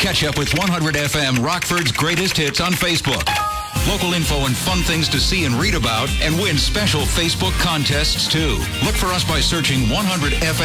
Catch up with 100 FM Rockford's greatest hits on Facebook. Local info and fun things to see and read about, and win special Facebook contests too. Look for us by searching 100 FM.